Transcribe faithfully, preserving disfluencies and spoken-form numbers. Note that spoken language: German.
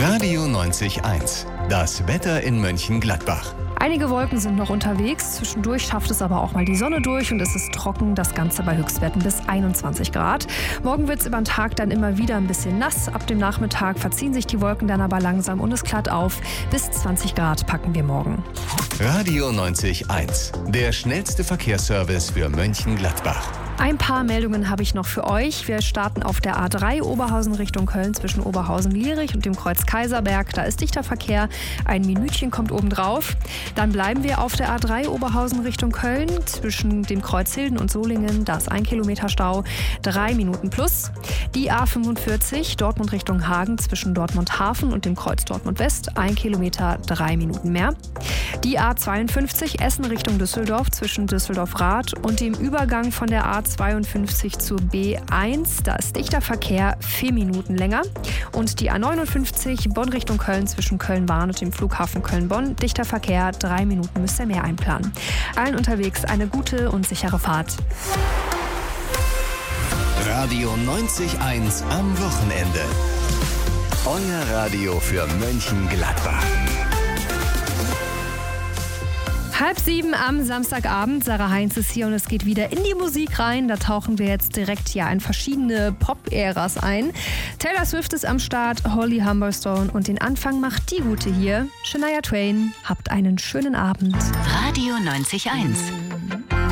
Radio neunzig eins. Das Wetter in Mönchengladbach. Einige Wolken sind noch unterwegs, zwischendurch schafft es aber auch mal die Sonne durch und es ist trocken, das Ganze bei Höchstwerten bis einundzwanzig Grad. Morgen wird es über den Tag dann immer wieder ein bisschen nass, ab dem Nachmittag verziehen sich die Wolken dann aber langsam und es klart auf. Bis zwanzig Grad packen wir morgen. Radio neunzig eins, der schnellste Verkehrsservice für Mönchengladbach. Ein paar Meldungen habe ich noch für euch. Wir starten auf der A drei Oberhausen Richtung Köln zwischen Oberhausen-Lierich und dem Kreuz Kaiserberg. Da ist dichter Verkehr, ein Minütchen kommt obendrauf. Dann bleiben wir auf der A drei Oberhausen Richtung Köln zwischen dem Kreuz Hilden und Solingen. Da ist ein Kilometer Stau, drei Minuten plus. Die A fünfundvierzig Dortmund Richtung Hagen zwischen Dortmund Hafen und dem Kreuz Dortmund West, ein Kilometer, drei Minuten mehr. Die A zweiundfünfzig Essen Richtung Düsseldorf zwischen Düsseldorf-Rath und dem Übergang von der A zweiundfünfzig zur B eins. Da ist dichter Verkehr, vier Minuten länger. Und die A neunundfünfzig Bonn Richtung Köln zwischen Köln-Bahn und dem Flughafen Köln-Bonn. Dichter Verkehr, drei Minuten müsst ihr mehr einplanen. Allen unterwegs eine gute und sichere Fahrt. Radio neunzig eins am Wochenende. Euer Radio für Mönchengladbach. Halb sieben am Samstagabend. Sarah Heinz ist hier und es geht wieder in die Musik rein. Da tauchen wir jetzt direkt ja in verschiedene Pop-Äras ein. Taylor Swift ist am Start, Holly Humberstone und den Anfang macht die Gute hier. Shania Twain. Habt einen schönen Abend. Radio neunzig eins.